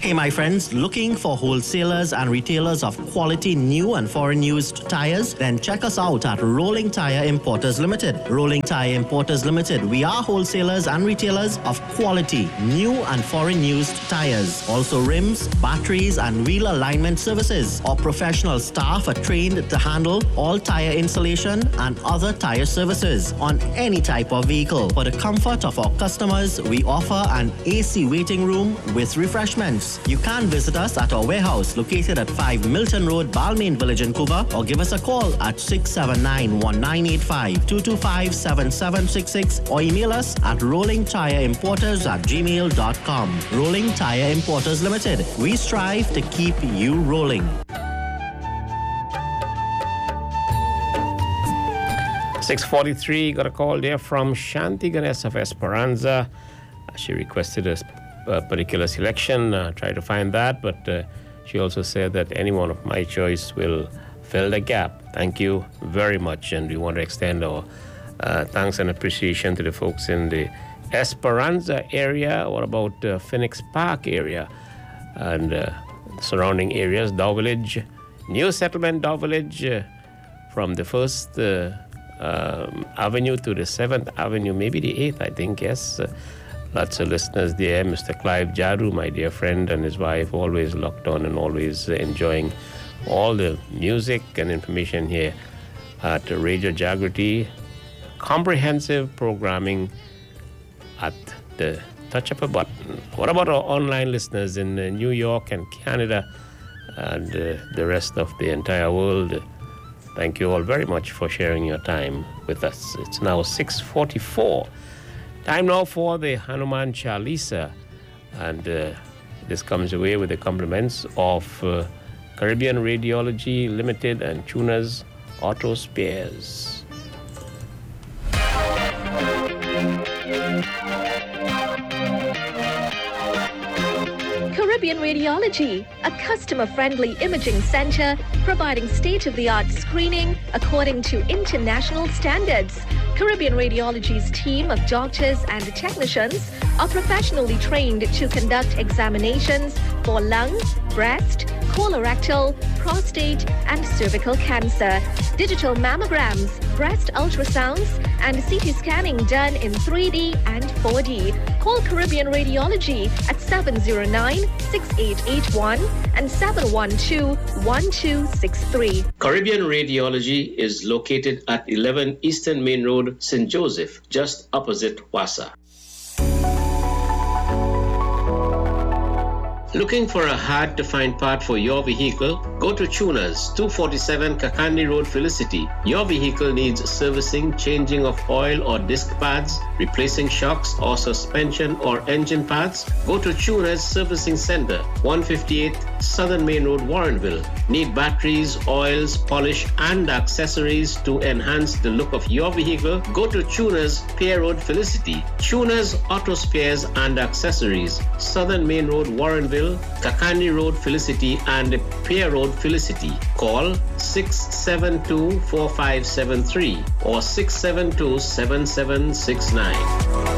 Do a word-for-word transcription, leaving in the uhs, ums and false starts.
Hey my friends, looking for wholesalers and retailers of quality new and foreign used tires? Then check us out at Rolling Tire Importers Limited. Rolling Tire Importers Limited. We are wholesalers and retailers of quality new and foreign used tires. Also rims, batteries and wheel alignment services. Our professional staff are trained to handle all tire installation and other tire services on any type of vehicle. For the comfort of our customers, we offer an A C waiting room with refreshments. You can visit us at our warehouse located at five Milton Road, Balmain Village, Vancouver, or give us a call at six seven nine, one nine eight five, two two five, seven seven six six or email us at rolling tire importers at gmail dot com. Rolling Tire Importers Limited. We strive to keep you rolling. six forty-three, got a call there from Shanti Ganesh of Esperanza. She requested a a particular selection, uh, try to find that, but uh, she also said that any one of my choice will fill the gap. Thank you very much, and we want to extend our uh, thanks and appreciation to the folks in the Esperanza area. What about uh, Phoenix Park area and uh, surrounding areas, Dow Village, New Settlement, Dow Village, uh, from the first uh, um, Avenue to the seventh Avenue, maybe the eighth, I think, yes. Uh, Lots of listeners there. Mister Clive Jadu, my dear friend, and his wife, always locked on and always enjoying all the music and information here at Radio Jagriti. Comprehensive programming at the touch of a button. What about our online listeners in New York and Canada and uh, the rest of the entire world? Thank you all very much for sharing your time with us. It's now six forty-four. Time now for the Hanuman Chalisa, and uh, this comes away with the compliments of uh, Caribbean Radiology Limited and Tunas Auto Spares. Caribbean Radiology, a customer-friendly imaging center providing state-of-the-art screening according to international standards. Caribbean Radiology's team of doctors and technicians are professionally trained to conduct examinations for lung, breast, colorectal, prostate, and cervical cancer. Digital mammograms, breast ultrasounds, and C T scanning done in three D and four D. Call Caribbean Radiology at seven zero nine, six eight eight one and seven one two, one two six three. Caribbean Radiology is located at eleven Eastern Main Road, Saint Joseph, just opposite Wassa. Looking for a hard-to-find part for your vehicle? Go to Tunas, two forty-seven Kakandi Road, Felicity. Your vehicle needs servicing, changing of oil or disc pads, replacing shocks or suspension or engine parts? Go to Tunas Servicing Center, one fifty-eight Southern Main Road, Warrenville. Need batteries, oils, polish, and accessories to enhance the look of your vehicle? Go to Tunas Pier Road, Felicity. Tunas Auto Spares and Accessories, Southern Main Road, Warrenville, Kakandi Road, Felicity, and Pier Road, Felicity. Call six seven two, four five seven three or six seven two, seven seven six nine.